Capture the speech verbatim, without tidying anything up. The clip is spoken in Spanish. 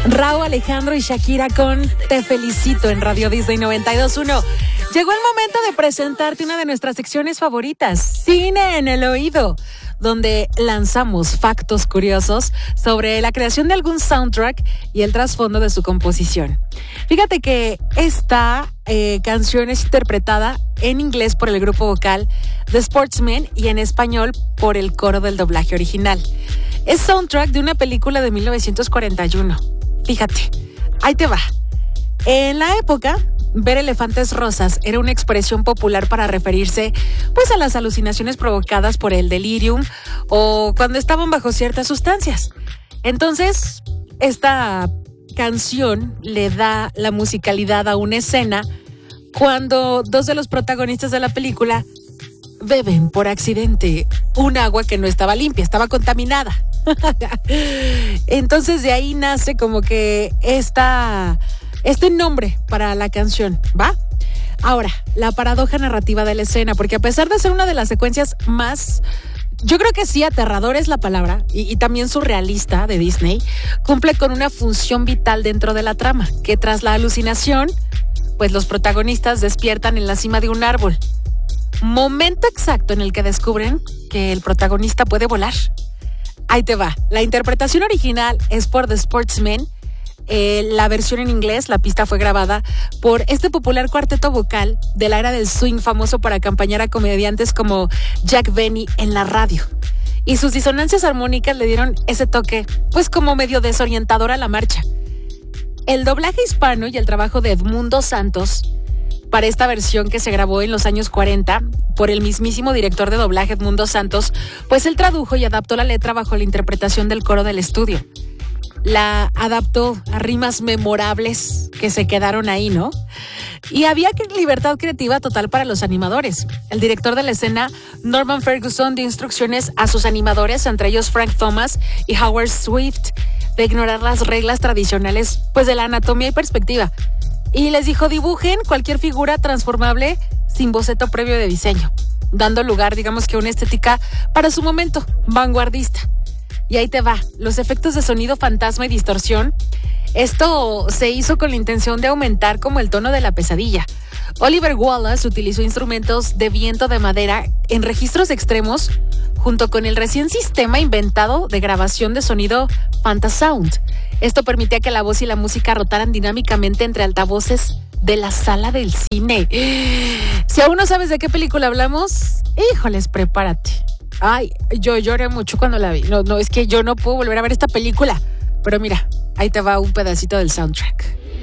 Rauw Alejandro y Shakira con Te Felicito en Radio Disney noventa y dos punto uno. Llegó el momento de presentarte una de nuestras secciones favoritas, Cine en el Oído, donde lanzamos factos curiosos sobre la creación de algún soundtrack y el trasfondo de su composición. Fíjate que esta eh, canción es interpretada en inglés por el grupo vocal The Sportsmen y en español por el coro del doblaje original. Es soundtrack de una película de mil novecientos cuarenta y uno. Fíjate, ahí te va. En la época, ver elefantes rosas era una expresión popular para referirse pues a las alucinaciones provocadas por el delirium o cuando estaban bajo ciertas sustancias. Entonces, esta canción le da la musicalidad a una escena cuando dos de los protagonistas de la película beben por accidente un agua que no estaba limpia, estaba contaminada. Entonces de ahí nace como que esta, este nombre para la canción, ¿va? Ahora, la paradoja narrativa de la escena, porque a pesar de ser una de las secuencias más, yo creo que sí, aterradora es la palabra, y, y también surrealista de Disney, cumple con una función vital dentro de la trama, que tras la alucinación, pues los protagonistas despiertan en la cima de un árbol. Momento exacto en el que descubren que el protagonista puede volar. Ahí te va. La interpretación original es por The Sportsmen. Eh, la versión en inglés, la pista fue grabada por este popular cuarteto vocal de la era del swing, famoso por acompañar a comediantes como Jack Benny en la radio. Y sus disonancias armónicas le dieron ese toque, pues como medio desorientador a la marcha. El doblaje hispano y el trabajo de Edmundo Santos para esta versión que se grabó en los años cuarenta por el mismísimo director de doblaje Edmundo Santos, pues él tradujo y adaptó la letra bajo la interpretación del coro del estudio. La adaptó a rimas memorables que se quedaron ahí, ¿no? Y había libertad creativa total para los animadores. El director de la escena, Norman Ferguson, dio instrucciones a sus animadores, entre ellos Frank Thomas y Howard Swift, de ignorar las reglas tradicionales pues de la anatomía y perspectiva. Y les dijo, dibujen cualquier figura transformable sin boceto previo de diseño, dando lugar, digamos que a una estética para su momento, vanguardista. Y ahí te va, los efectos de sonido fantasma y distorsión. Esto se hizo con la intención de aumentar como el tono de la pesadilla. Oliver Wallace utilizó instrumentos de viento de madera en registros extremos junto con el recién sistema inventado de grabación de sonido Fantasound. Esto permitía que la voz y la música rotaran dinámicamente entre altavoces de la sala del cine. Si aún no sabes de qué película hablamos, híjoles, prepárate. Ay, yo lloré mucho cuando la vi. No, no, es que yo no puedo volver a ver esta película. Pero mira, ahí te va un pedacito del soundtrack.